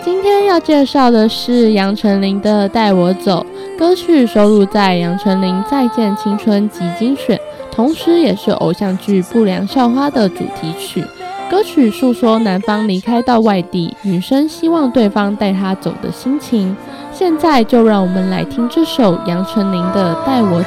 今天要介绍的是杨丞琳的《带我走》，歌曲收录在杨丞琳《再见青春》集精选，同时也是偶像剧《不良校花》的主题曲。歌曲诉说男方离开到外地，女生希望对方带她走的心情。现在就让我们来听这首杨丞琳的《带我走》。